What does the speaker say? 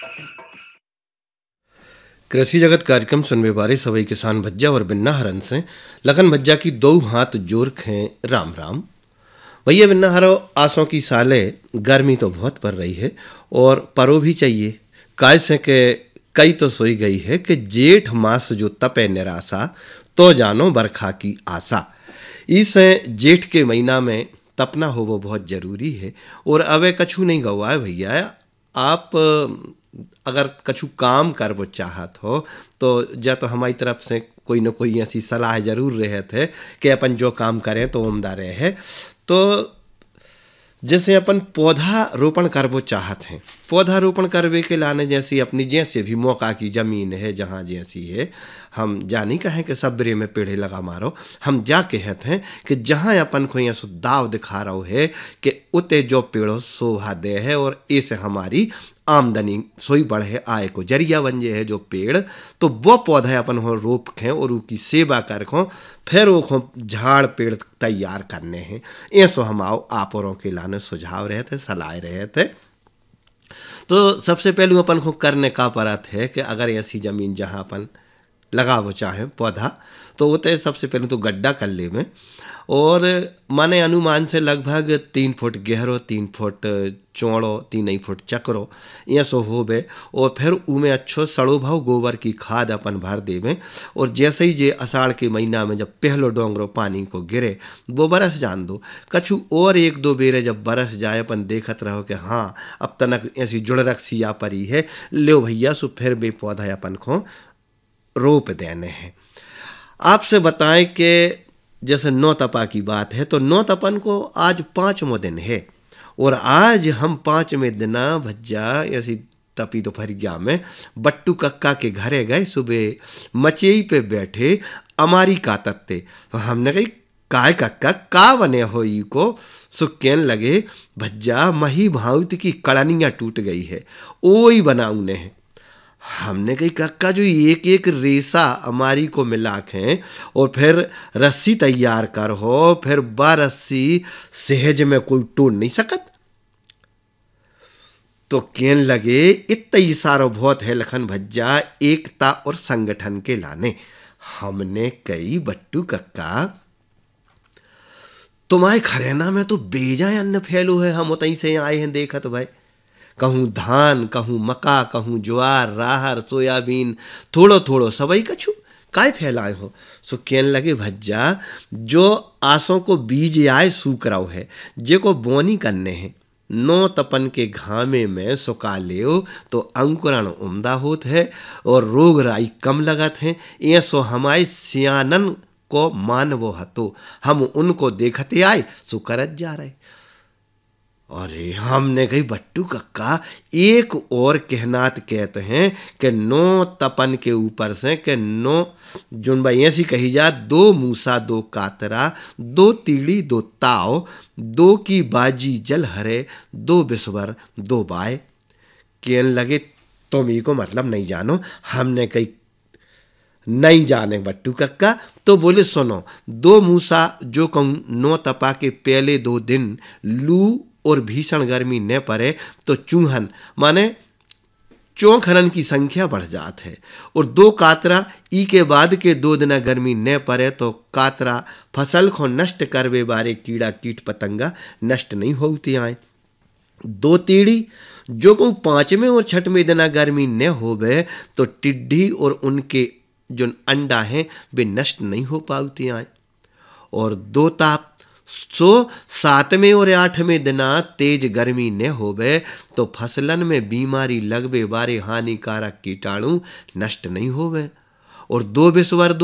कृषि जगत कार्यक्रम सुनने वाले सभी किसान भज्जा और बिन्ना हरन से लखन भज्जा की दो हाथ जोड़ खें राम राम। भैया बिन्ना हरो आसों की साले गर्मी तो बहुत पड़ रही है और परो भी चाहिए। काय से के कई तो सोई गई है कि जेठ मास जो तपे निराशा तो जानो बरखा की आशा। इस जेठ के महीना में तपना हो वो बहुत जरूरी है और अवे कछु नहीं गवा है भैया। आप अगर कछु काम कर वो चाहत हो तो या तो हमारी तरफ से कोई न कोई ऐसी सलाह जरूर रहे थे कि अपन जो काम करें तो उम्दा रहे। तो जैसे अपन पौधा रोपण करबो चाहत हैं, पौधा रोपण करवे के लाने जैसी अपनी जैसे भी मौका की ज़मीन है जहाँ जैसी है, हम जानी कहें कि सबरे में पेड़े लगा मारो। हम जा कहते हैं कि जहाँ अपन को यहाँ दाव दिखा रहा है कि उते जो पेड़ों शोभा दे है और ऐसे हमारी आमदनी सोई बढ़े, आय को जरिया बन जे है जो पेड़, तो वो पौधा अपन हो रोप खें और उसकी सेवा कर खो, फिर वो झाड़ पेड़ तैयार करने हैं। ऐसो हम आओ आपरों के लाने सुझाव रहे थे, सलाह रहे थे। तो सबसे पहले अपन को करने का परत है कि अगर ऐसी ज़मीन जहाँ अपन लगावो चाहें पौधा, तो वो तो सबसे पहले तो गड्ढा कर ले में और माने अनुमान से लगभग 3 फुट गहरो, 3 फुट चौड़ो, 3 फुट चक्रो ये सो होबे। और फिर उमें अच्छो सड़ो भाव गोबर की खाद अपन भर देवें और जैसे ही जे अषाढ़ के महीना में जब पहलो डोंगरो पानी को गिरे वो बरस जान दो। कछु और 1-2 बेरे जब बरस जाए अपन देखत रहो कि हाँ अब तनक ऐसी जुड़ रखसिया परी है, लो भैया सो फिर बे पौधा अपन को रोप देने हैं। आपसे बताएं कि जैसे नौ तपा की बात है तो नौ तपन को आज 5वां दिन है और आज हम 5वें दिना भज्जा ऐसी तपी दोपहरिया में बट्टू कक्का के घरे गए। सुबह मचेई पे बैठे अमारी कातते तो हमने कही काय कक्का का बने हो ई को सुक्केन लगे भज्जा मही भाउत की कड़नियाँ टूट गई है ओ ही बनाऊ ने। हमने कही कक्का जो एक एक रेसा अमारी को मिला खें और फिर रस्सी तैयार कर हो, फिर बा रस्सी सहज में कोई तोड़ नहीं सकत। तो कहन लगे इतना ही सारो बहुत है लखन भज्जा एकता और संगठन के लाने। हमने कही बट्टू कक्का तुम्हारे खरेना में तो बेजाय अन्न फैलो है, हम उतई से आए हैं देखत भाई। कहूँ धान, कहूँ मका, कहूँ ज्वार, राहर, सोयाबीन, थोड़ो थोड़ो सबई कछु काय फैलाए हो। सो कहन लगे भज्जा जो आसों को बीज आए सूख रहा है जे को बोनी करने हैं, 9 तपन के घामे में सुखा ले तो अंकुरण उम्दा होत है और रोग राई कम लगत हैं। ये सो हमारे सियानन को मानवो हतो, हम उनको देखते आए सो करत जा रहे। अरे हमने कही बट्टू कक्का एक और कहनात कहते हैं कि 9 तपन के ऊपर से कि 9 जुन भाई ऐसी कही जा 2 मूसा 2 कातरा 2 तीड़ी 2 ताव 2 की बाजी जल हरे 2 बिस्वर 2 बाय। कहने लगे तुम ही को मतलब नहीं जानो। हमने कही नहीं जाने बट्टू कक्का। तो बोले सुनो 2 मूसा जो कहूँ 9 तपा के पहले 2 दिन लू और भीषण गर्मी न पड़े तो चूहन माने चौखनन की संख्या बढ़ जात है और 2 कातरा ई के बाद के 2 दिन गर्मी न पड़े तो कातरा फसल को नष्ट करवे बारे कीड़ा कीट पतंगा नष्ट नहीं होती आए। 2 तीड़ी जो कहूँ 5वें और 6वें दिन गर्मी न होवे तो टिड्डी और उनके जो अंडा हैं वे नष्ट नहीं हो पाती आए। और 2 ताप सो 7वें और 8वें दिना तेज गर्मी न होवे तो फसलन में बीमारी लगवे बारे हानिकारक कीटाणु नष्ट नहीं होवे। और 2 बिस्वर